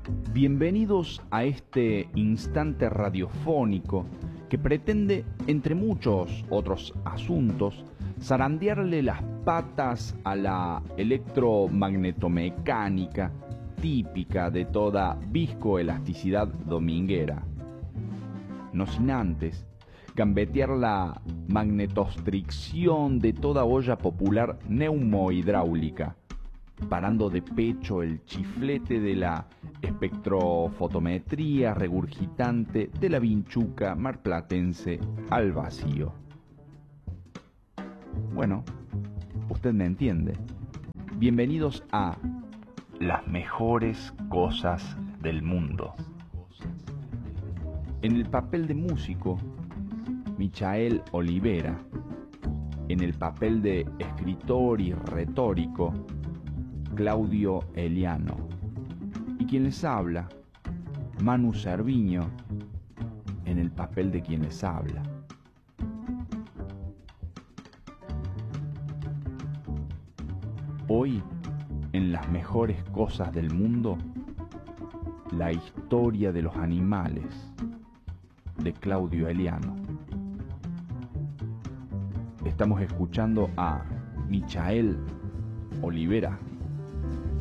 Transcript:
Bienvenidos a este instante radiofónico que pretende, entre muchos otros asuntos, zarandearle las patas a la electromagnetomecánica típica de toda viscoelasticidad dominguera. No sin antes gambetear la magnetostricción de toda olla popular neumohidráulica, parando de pecho el chiflete de la espectrofotometría regurgitante de la vinchuca marplatense al vacío. Bueno, usted me entiende. Bienvenidos a las mejores cosas del mundo. En el papel de músico, Michael Olivera. En el papel de escritor y retórico, Claudio Eliano. Y quien les habla, Manu Cerviño, en el papel de quien les habla. Hoy, en las mejores cosas del mundo, la historia de los animales, de Claudio Eliano. Estamos escuchando a Michael Olivera.